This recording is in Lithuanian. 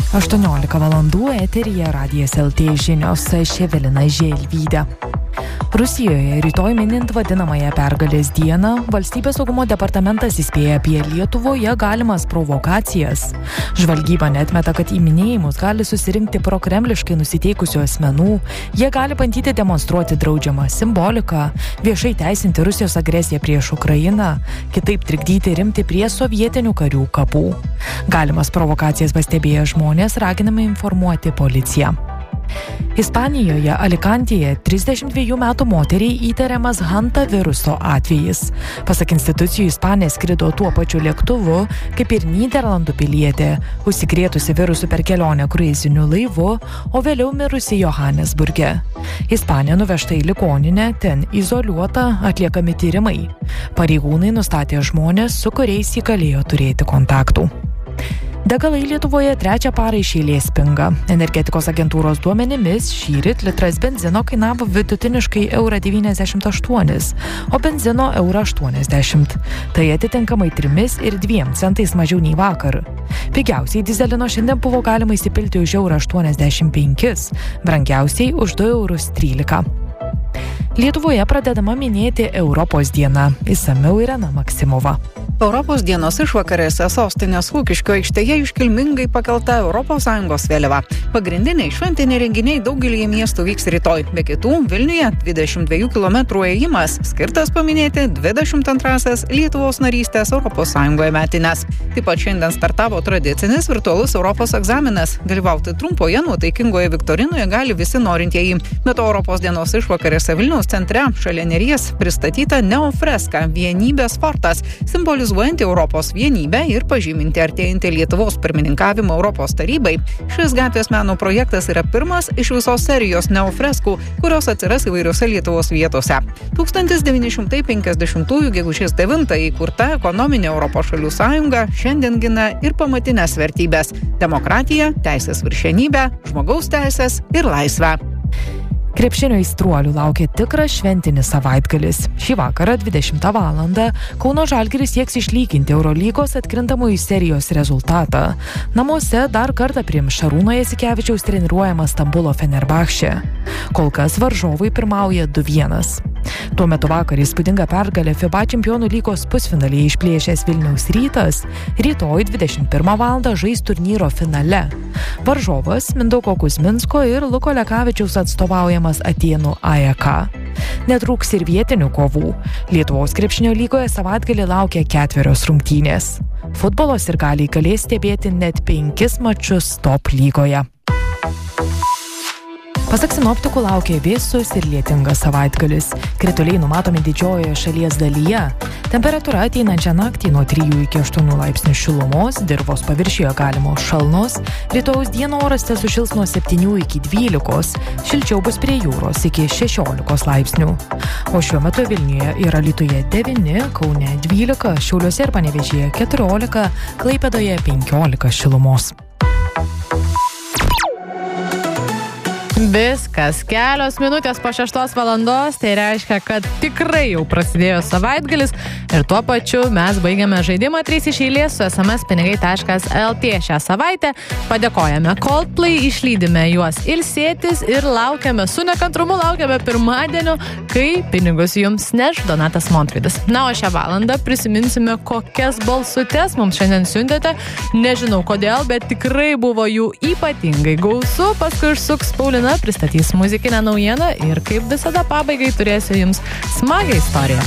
18 valandų eteryje Radijas LT žinios, aš Evelina Želvytė. Rusijoje rytoj minint vadinamąją pergalės dieną, Valstybės saugumo departamentas įspėja apie Lietuvoje galimas provokacijas. Žvalgyba neatmeta, kad į minėjimus gali susirinkti prokremliškai nusiteikusių asmenų, jie gali bandyti demonstruoti draudžiamą simboliką, viešai teisinti Rusijos agresiją prieš Ukrainą, kitaip trikdyti rimti prie sovietinių karių kapų. Galimas provokacijas pastebėję žmonės raginami informuoti policiją. Ispanijoje Alicantėje 32 metų moteriai įtariamas hantaviruso atvejis. Pasak institucijų, Ispanija skrido tuo pačiu lėktuvu, kaip ir Nyderlandų pilietė, užsikrėtusi virusu per kelionę kruiziniu laivu, o vėliau mirusi Johannesburge. Ispanija nuvežta į ligoninę, ten izoliuota, atliekami tyrimai. Pareigūnai nustatė žmonės, su kuriais ji galėjo turėti kontaktų. Degalai Lietuvoje trečią parą iš eilės pinga. Energetikos agentūros duomenimis šįryt litras benzino kainavo vidutiniškai €98, o benzino €80. Tai atitinkamai 3 ir 2 centais mažiau nei vakar. Pigiausiai dizelino šiandien buvo galima įsipilti už €85, brangiausiai už €2,13. Lietuvoje pradedama minėti Europos diena. Išsamiau Irena Maksimova. Europos dienos išvakarėse sostinės Lukiškių aikštėje iškilmingai pakelta ES vėliava. Pagrindiniai šventiniai renginiai daugelį miestų vyks rytoj, be kitų Vilniuje 22 km ėjimas, skirtas paminėti 22-asias Lietuvos narystės ES metines. Taip pat šiandien startavo tradicinis virtualus Europos egzaminas. Dalyvauti trumpoje nuotaikingoje viktorinoje gali visi norintieji. Bet Europos dienos išvakarėse Vilniaus centre šalia Neries pristatyta neofreska Vienybės fortas, simbolizuojanti Europos vienybę ir pažyminti artėjantį Lietuvos pirmininkavimą Europos tarybai. Šis gatvės meno projektas yra pirmas iš visos serijos neofreskų, kurios atsiras įvairiose Lietuvos vietose. 1950 gegužės 9 įkurta ekonominė Europos šalių sąjunga šiandien gina ir pamatinės vertybės – demokratiją, teisės viršenybę, žmogaus teisės ir laisvę. Krepšinio aistruolių laukia tikras šventinis savaitgalis. Šį vakarą 20 val. Kauno Žalgiris sieks išlyginti Eurolygos atkrintamųjų serijos rezultatą. Namuose dar kartą priims Šarūno Jasikevičiaus treniruojamą Stambulo Fenerbahče. Kol kas varžovai pirmauja 2-1. Tuo metu vakar įspūdingą pergalę FIBA čempionų lygos pusfinalyje išplėšęs Vilniaus Rytas rytoj 21 val. Žais turnyro finale. Varžovas Mindaugo Kuzminsko ir Luko Lekavičiaus atstovaujamas Atėnų AEK. Netrūks ir vietinių kovų. Lietuvos krepšinio lygoje savaitgalį laukia 4 rungtynės. Futbolo sirgaliai galės stebėti net 5 mačus top lygoje. Pasak sinoptikų laukia vėsus ir lietingas savaitgalis. Krituliai numatomi didžiojoje šalies dalyje. Temperatūra ateinančią naktį nuo 3 iki 8 laipsnių šilumos, dirvos paviršiuje galimos šalnos, rytojaus dieną oras sušils nuo 7 iki 12, šilčiau bus prie jūros iki 16 laipsnių. O šiuo metu Vilniuje ir Alytuje 9, Kaune 12, Šiauliuose ir Panevėžyje 14, Klaipėdoje 15 šilumos. Viskas, kelios minutės po 6 valandos, tai reiškia, kad tikrai jau prasidėjo savaitgalis ir tuo pačiu mes baigiame žaidimą 3 iš eilės su sms.pinigai.lt šią savaitę. Padėkojame Coldplay, išlydime juos ilsėtis ir laukiame su nekantrumu, laukiame pirmadienio, kai pinigus jums neš Donatas Montvydas. Na, o šią valandą prisiminsime, kokias balsutes mums šiandien siuntėte. Nežinau kodėl, bet tikrai buvo jų ypatingai gausu. Paskui išsuks Paulina, pristatys muzikinę naujieną ir kaip visada pabaigai turėsiu jums smagią istoriją.